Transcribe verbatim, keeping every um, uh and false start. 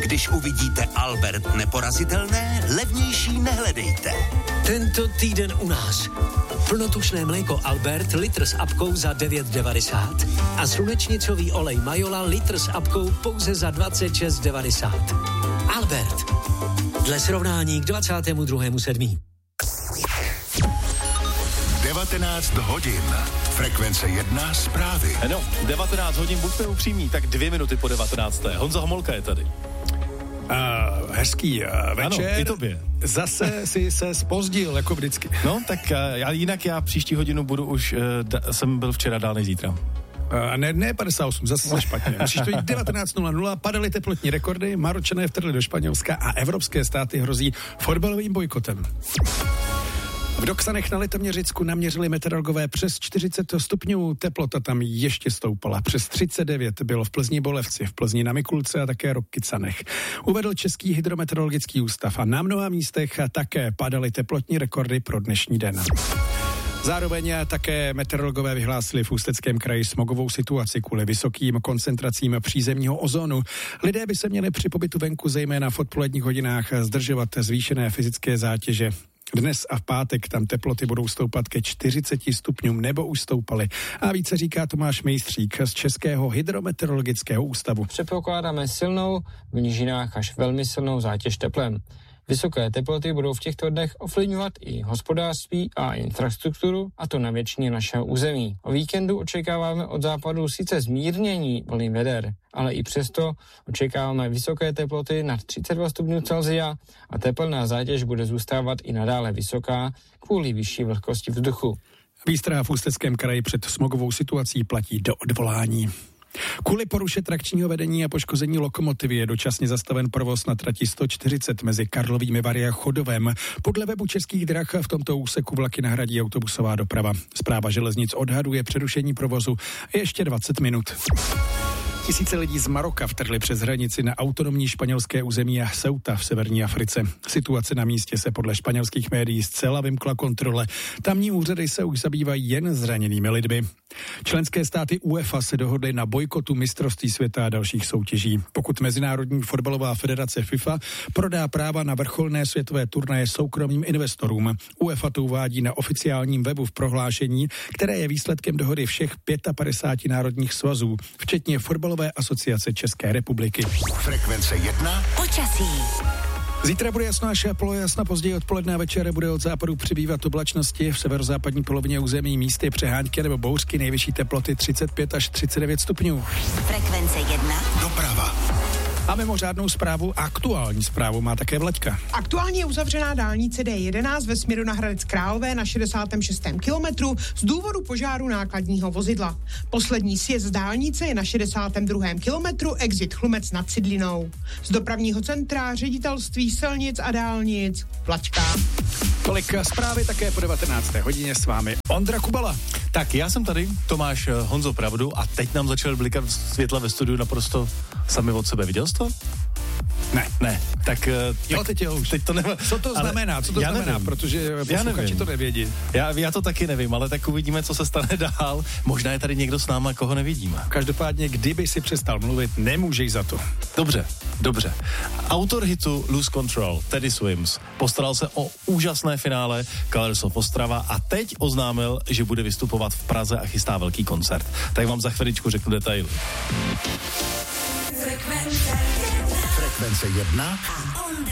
Když uvidíte Albert neporazitelné, levnější nehledejte. Tento týden u nás. Plnotučné mléko Albert, litr s apkou za devět devadesát a slunečnicový olej Majola, litr s apkou pouze za dvacet šest devadesát. Albert. Dle srovnání k dvacátému druhému sedmý devatenáct hodin. Frekvence jedna zprávy. No, devatenáct hodin, buďme upřímní, tak dvě minuty po devatenácté. Honza Homolka je tady. Uh, hezký uh, večer. Ano, i tobě. Zase si se zpozdil, jako vždycky. No, tak uh, já, jinak já příští hodinu budu už, uh, da, jsem byl včera dál než zítra. Uh, ne, ne padesát osm, zase se špatně. Musíš to jít devatenáct nula nula, padaly teplotní rekordy, Maročané vtrhli do Španělska a evropské státy hrozí fotbalovým bojkotem. V Doksanech na Litoměřicku naměřili meteorologové přes čtyřicet stupňů, teplota tam ještě stoupala. Přes třicet devět bylo v Plzni Bolevci, v Plzni na Mikulce a také Rokycanech. Uvedl Český hydrometeorologický ústav a na mnoha místech také padaly teplotní rekordy pro dnešní den. Zároveň také meteorologové vyhlásili v Ústeckém kraji smogovou situaci kvůli vysokým koncentracím přízemního ozonu. Lidé by se měli při pobytu venku zejména v odpoledních hodinách zdržovat zvýšené fyzické zátěže. Dnes a v pátek tam teploty budou stoupat ke čtyřiceti stupňům nebo už stoupaly. A více říká Tomáš Mejstřík z Českého hydrometeorologického ústavu. Předpokládáme silnou, v nížinách až velmi silnou zátěž teplem. Vysoké teploty budou v těchto dnech ovlivňovat i hospodářství a infrastrukturu, a to na většině našeho území. O víkendu očekáváme od západu sice zmírnění vlny veder, ale i přesto očekáváme vysoké teploty nad třicet dva stupňů Celsia a tepelná zátěž bude zůstávat i nadále vysoká kvůli vyšší vlhkosti vzduchu. Výstraha v Ústeckém kraji před smogovou situací platí do odvolání. Kvůli poruše trakčního vedení a poškození lokomotivy je dočasně zastaven provoz na trati sto čtyřicet mezi Karlovými Vary a Chodovem. Podle webu Českých drah v tomto úseku vlaky nahradí autobusová doprava. Správa železnic odhaduje přerušení provozu ještě dvacet minut. Tisíce lidí z Maroka vtrhli přes hranici na autonomní španělské území Ceuta v severní Africe. Situace na místě se podle španělských médií zcela vymkla kontrole. Tamní úřady se už zabývají jen zraněnými lidmi. Členské státy UEFA se dohodly na bojkotu mistrovství světa a dalších soutěží. Pokud Mezinárodní fotbalová federace FIFA prodá práva na vrcholné světové turnaje soukromým investorům. UEFA to uvádí na oficiálním webu v prohlášení, které je výsledkem dohody všech padesát pět národních svazů, včetně fotbalové asociace České republiky. Frekvence jedna. Počasí. Zítra bude jasno až polojasno, později odpoledne a večer bude od západu přibývat oblačnosti, v severozápadní polovině území místy přehánky nebo bouřky, nejvyšší teploty třicet pět až třicet devět stupňů. Frekvence jedna. Doprava. A mimořádnou zprávu, aktuální zprávu má také Vlaďka. Aktuálně je uzavřená dálnice D jedenáct ve směru na Hradec Králové na šedesátém šestém kilometru z důvodu požáru nákladního vozidla. Poslední sjezd z dálnice je na šedesátém druhém kilometru exit Chlumec nad Cidlinou. Z dopravního centra Ředitelství silnic a dálnic Vlaďka. Tolik zprávy také po devatenácté hodině, s vámi Ondra Kubala. Tak já jsem tady, Tomáš Honzo pravdu, a teď nám začal blikat světla ve studiu naprosto sami od sebe. Viděl jsi to? Ne. Ne, tak... Jo, tak, teď jo už. Teď to nemá, Co to znamená? Co to já znamená? Nevím. Protože posluchači to nevědí. Já, já to taky nevím, ale tak uvidíme, co se stane dál. Možná je tady někdo s náma, koho nevidíme. Každopádně, kdyby si přestal mluvit, nemůžeš za to. Dobře, dobře. Autor hitu Lose Control, Teddy Swims, postaral se o úžasné finále Colors of Ostrava a teď oznámil, že bude vystupovat v Praze a chystá velký koncert. Tak vám za chviličku řeknu detaily. Frekvence jedna.